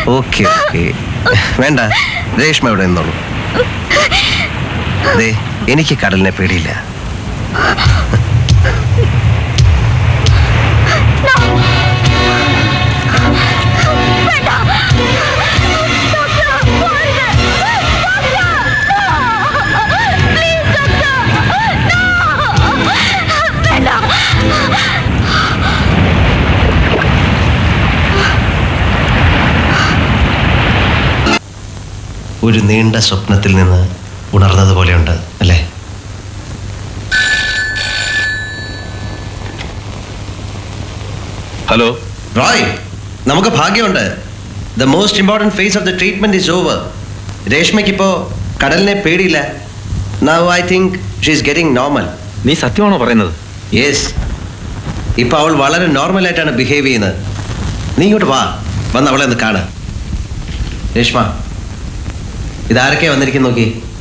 Okay okay, വേണ്ട, രേഷ്മ ഇവിടെ നിന്നോളൂ. അതെ, എനിക്ക് കടലിനെ പേടിയില്ല. ഒരു നീണ്ട സ്വപ്നത്തിൽ നിന്ന് ഉണർന്നതുപോലെയുണ്ട് അല്ലേ? ഹലോ റോയ്, നമുക്ക് ഭാഗ്യമുണ്ട്. The most important face of the treatment is over. രേഷ്മയ്ക്കിപ്പോ കടലിനെ പേടിയില്ല. Now I think she is getting normal. നീ സത്യമാണോ പറയുന്നത്? യെസ്, ഇപ്പൊ അവൾ വളരെ നോർമലായിട്ടാണ് ബിഹേവ് ചെയ്യുന്നത്. നീ ഇങ്ങോട്ട് വാ, വന്ന് അവളെ ഒന്ന് കാണാം. രേഷ്മ, ഇതാരൊക്കെയാ വന്നിരിക്കുന്നു നോക്കി.